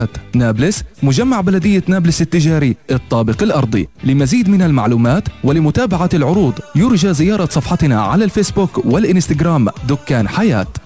نابلس، مجمع بلدية نابلس التجاري الطابق الأرضي. لمزيد من المعلومات ولمتابعة العروض يرجى زيارة صفحتنا على الفيسبوك والإنستغرام دكان حياة.